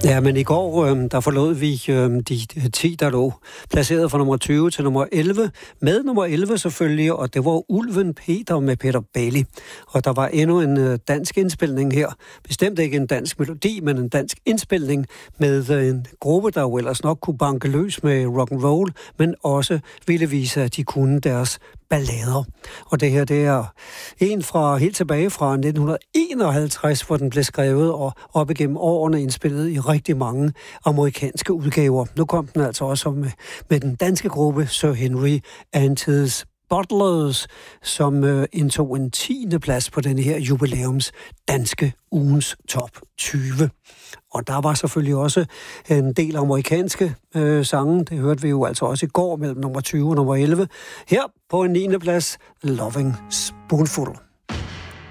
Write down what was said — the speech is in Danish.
Ja, men i går, der forlod vi de 10, der lå placeret fra nummer 20 til nummer 11. Med nummer 11 selvfølgelig, og det var Ulven Peter med Peter Bailey. Og der var endnu en dansk indspilning her. Bestemt ikke en dansk melodi, men en dansk indspilning med en gruppe, der jo ellers nok kunne banke løs med rock and roll, men også ville vise, at de kunne deres ballader. Og det her, det er en fra helt tilbage fra 1951, hvor den blev skrevet og op igennem årene indspillet i rigtig mange amerikanske udgaver. Nu kom den altså også med den danske gruppe Sir Henry and His Butlers, som indtog en 10. plads på denne her jubilæums danske ugens top 20. Og der var selvfølgelig også en del amerikanske sange. Det hørte vi jo altså også i går mellem nummer 20 og nummer 11. Her på en 9. plads, Loving Spoonful.